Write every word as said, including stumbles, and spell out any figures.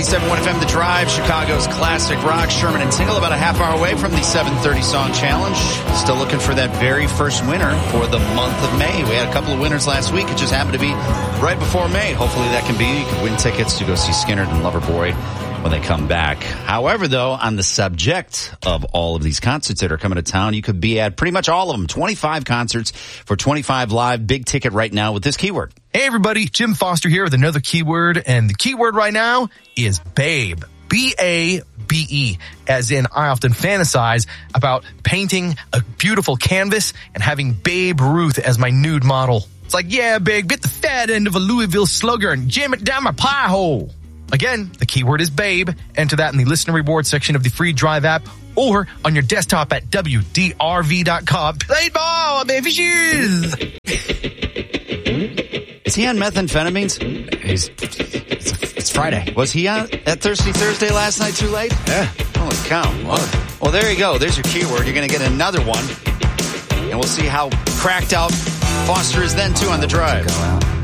ninety-seven point one F M, The Drive, Chicago's classic rock. Sherman and Tingle, about a half hour away from the seven thirty Song Challenge. Still looking for that very first winner for the month of May. We had a couple of winners last week. It just happened to be right before May. Hopefully that can be. You can win tickets to go see Skynyrd and Loverboy when they come back. However, though, on the subject of all of these concerts that are coming to town, you could be at pretty much all of them. twenty-five concerts for twenty-five live. Big ticket right now with this keyword. Hey, everybody. Jim Foster here with another keyword. And the keyword right now is babe. B A B E. As in, I often fantasize about painting a beautiful canvas and having Babe Ruth as my nude model. It's like, yeah, babe, get the fat end of a Louisville Slugger and jam it down my pie hole. Again, the keyword is babe. Enter that in the listener reward section of the free Drive app or on your desktop at W D R V dot com. Play ball, baby shoes. Is he on methamphetamines? He's, it's, it's Friday. Was he on at Thirsty Thursday last night too late? Yeah. Holy cow. Well, well, there you go. There's your keyword. You're going to get another one. And we'll see how cracked out Foster is then, too, on The Drive.